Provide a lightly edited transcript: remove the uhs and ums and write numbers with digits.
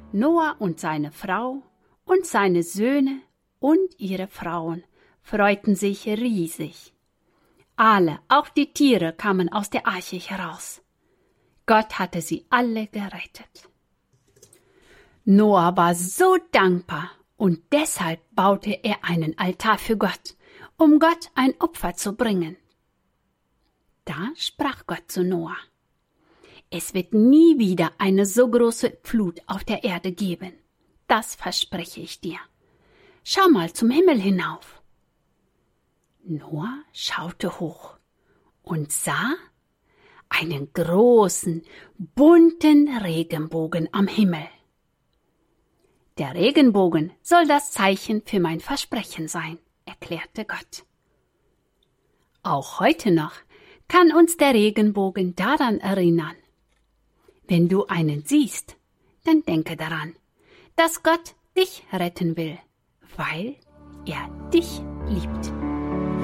Noah und seine Frau und seine Söhne und ihre Frauen freuten sich riesig. Alle, auch die Tiere, kamen aus der Arche heraus. Gott hatte sie alle gerettet. Noah war so dankbar und deshalb baute er einen Altar für Gott, um Gott ein Opfer zu bringen. Da sprach Gott zu Noah: Es wird nie wieder eine so große Flut auf der Erde geben. Das verspreche ich dir. Schau mal zum Himmel hinauf. Noah schaute hoch und sah einen großen, bunten Regenbogen am Himmel. Der Regenbogen soll das Zeichen für mein Versprechen sein, erklärte Gott. Auch heute noch kann uns der Regenbogen daran erinnern. Wenn du einen siehst, dann denke daran, dass Gott dich retten will, weil er dich liebt.